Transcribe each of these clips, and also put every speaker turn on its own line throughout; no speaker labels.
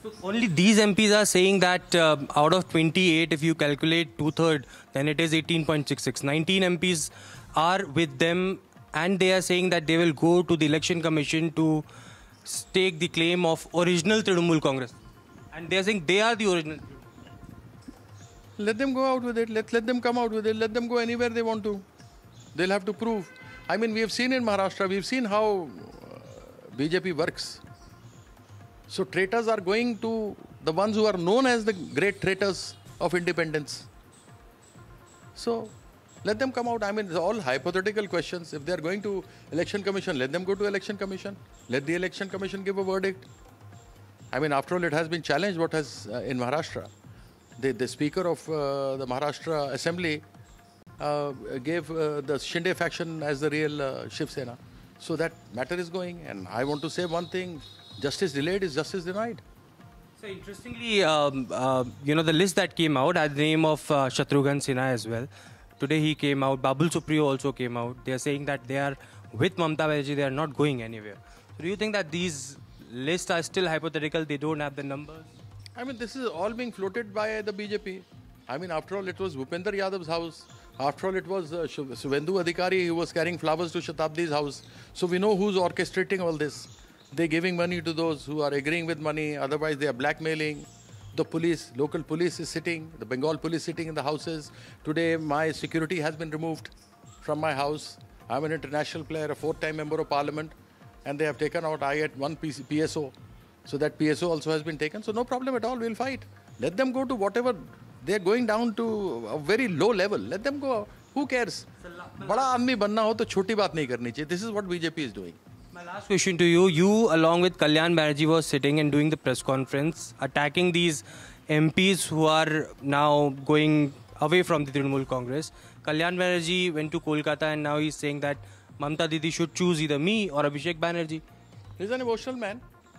So only these MPs are saying that out of 28, if you calculate two-thirds, then it is 18.66. 19 MPs are with them, and they are saying that they will go to the election commission to stake the claim of original Trinamool Congress. And they are saying they are the original.
Let them go out with it. Let them come out with it. Let them go anywhere they want to. They'll have to prove. I mean, we have seen in Maharashtra, we've seen how BJP works. So traitors are going to the ones who are known as the great traitors of independence. So let them come out. I mean, it's all hypothetical questions. If they are going to election commission, let them go to election commission. Let the election commission give a verdict. I mean, after all, it has been challenged what has in Maharashtra. The speaker of the Maharashtra Assembly gave the Shinde faction as the real Shiv Sena. So that matter is going. And I want to say one thing, justice delayed is justice denied.
So interestingly, the list that came out had the name of Shatrughan Sinha as well. Today he came out, Babul Supriyo also came out. They are saying that they are with Mamata Banerjee, they are not going anywhere. So do you think that these lists are still hypothetical, they don't have the numbers?
I mean, this is all being floated by the BJP. I mean, after all, it was Bhupender Yadav's house. After all, it was Suvendu Adhikari who was carrying flowers to Shatabdi's house. So we know who's orchestrating all this. They're giving money to those who are agreeing with money. Otherwise, they are blackmailing. The police, local police is sitting, the Bengal police sitting in the houses. Today, my security has been removed from my house. I'm an international player, a 4-time member of parliament. And they have taken out, I get one PSO. So that PSO also has been taken. So no problem at all, we'll fight. Let them go to whatever, they're going down to a very low level. Let them go. Who cares? Bada aadmi banna ho to choti baat nahi karni chahiye. This is what BJP is doing.
My last question to you. You, along with Kalyan Banerjee, was sitting and doing the press conference, attacking these MPs who are now going away from the Trinamool Congress. Kalyan Banerjee went to Kolkata and now he's saying that Mamata Didi should choose either me or Abhishek Banerjee.
He's an emotional man.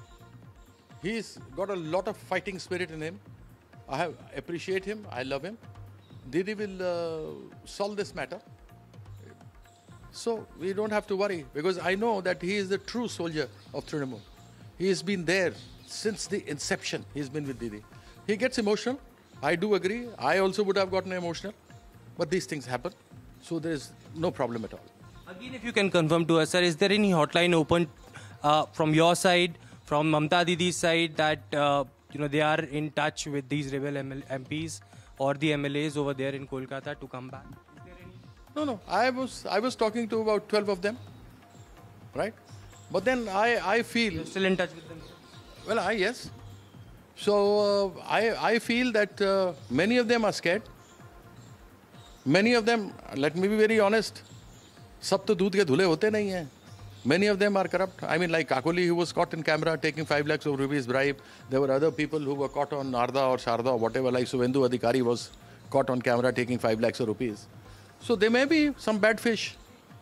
He's got a lot of fighting spirit in him. I appreciate him. I love him. Didi will solve this matter. So we don't have to worry because I know that he is the true soldier of Trinamool. He has been there since the inception. He's been with Didi. He gets emotional. I do agree. I also would have gotten emotional. But these things happen. So there is no problem at all.
Again, if you can confirm to us, sir, is there any hotline open from your side, from Mamata Didi's side, that they are in touch with these rebel MPs or the MLAs over there in Kolkata to come back? Is there any?
No. I was talking to about 12 of them, right? But then I feel...
You're still in touch with them?
Well, yes. So I feel that many of them are scared. Many of them, let me be very honest, सब तो दूध के धुले होते नहीं हैं. Many of them are corrupt. I mean, like Kakoli, who was caught in camera taking 5 lakhs of rupees bribe. There were other people who were caught on Arda or Sharda or whatever, like Suvendu Adhikari was caught on camera taking 5 lakhs of rupees. So there may be some bad fish.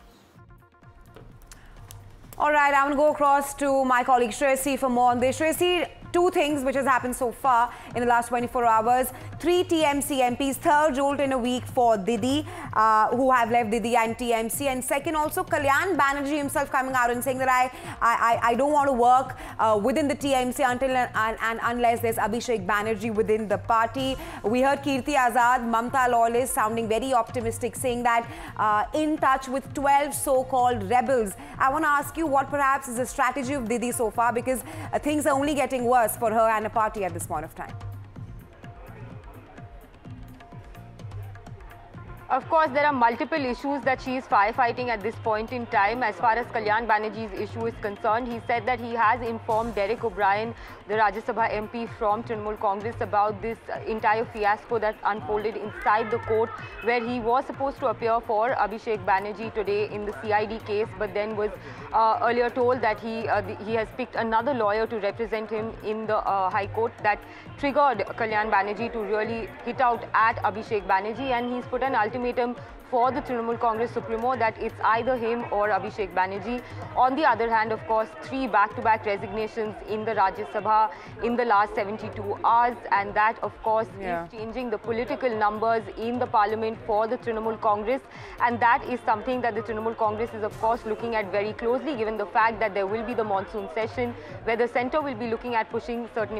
All right, I'm going to go across to my colleague Shreyasi for more on this. Shreyasi, two things which has happened so far in the last 24 hours. 3 TMC MPs, third jolt in a week for Didi, who have left Didi and TMC. And second, also Kalyan Banerjee himself coming out and saying that I don't want to work within the TMC until and unless there's Abhishek Banerjee within the party. We heard Kirti Azad, Mamata loyalist, sounding very optimistic, saying that in touch with 12 so-called rebels. I want to ask you what perhaps is the strategy of Didi so far, because things are only getting worse for her and a party at this point of time.
Of course, there are multiple issues that she is firefighting at this point in time. As far as Kalyan Banerjee's issue is concerned, he said that he has informed Derek O'Brien, the Rajya Sabha MP from Trinamool Congress, about this entire fiasco that unfolded inside the court, where he was supposed to appear for Abhishek Banerjee today in the CID case, but then was earlier told that he has picked another lawyer to represent him in the High Court. That triggered Kalyan Banerjee to really hit out at Abhishek Banerjee, and he's put an ultimatum for the Trinamool Congress Supremo that it's either him or Abhishek Banerjee. On the other hand, of course, 3 back-to-back resignations in the Rajya Sabha in the last 72 hours, and that, of course, is changing the political numbers in the parliament for the Trinamool Congress, and that is something that the Trinamool Congress is, of course, looking at very closely, given the fact that there will be the monsoon session, where the centre will be looking at pushing certain